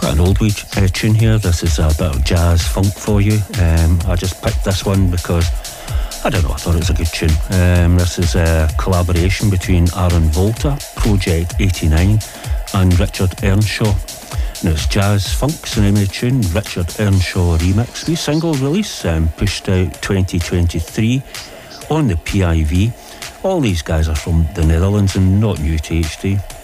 got an old tune here. This is a bit of jazz funk for you. I just picked this one because, I don't know, I thought it was a good tune. This is a collaboration between Aaron Volta, Project 89, and Richard Earnshaw. And it's Jazz Funk's the name of the tune, Richard Earnshaw remix. Wee single release, pushed out 2023 on the PIV. All these guys are from the Netherlands and not new to HD.